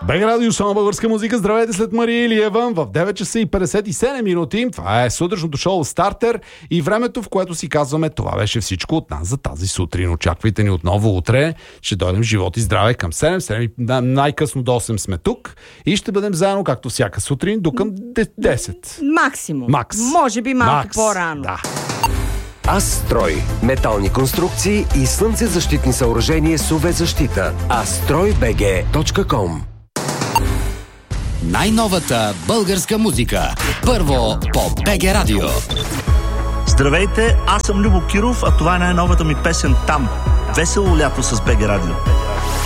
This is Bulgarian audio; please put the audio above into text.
БГ Радио, само българска музика. Здравейте след Мария Илиева в 9 часа и 57 минути. Това е сутрешното шоу Стартер и времето, в което си казваме: това беше всичко от нас за тази сутрин. Очаквайте ни отново утре. Ще дойдем живот и здраве към 7, най-късно до 8 сме тук и ще бъдем заедно, както всяка сутрин, до към 10. Максимум. Макс. Може би малко по-рано. Да. Астрой. Метални конструкции и слънцезащитни съоръжения с UV-защита. astroybg.com. Най-новата българска музика. Първо по БГ Радио. Здравейте, аз съм Любо Киров, а това е най-новата ми песен "Там". Весело лято с БГ Радио.